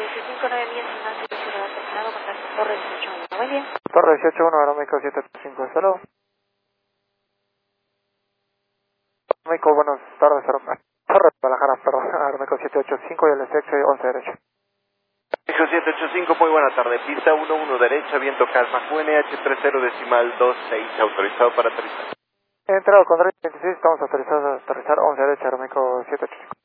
85, 9 millas, más servicio de terminado, contacto Torre 181. Buen día. Torre 181, Aeroméxico 785, hasta luego. Aeroméxico, buenas tardes, Torre Guadalajara, perdón, Aeroméxico 785 y el sexo 11 derecho. México 785, muy buena tarde, pista 11 derecha, viento calma, QNH 30.26, autorizado para aterrizar. He entrado con derecho 26, estamos autorizados a aterrizar 11 derecha, Aeroméxico 785.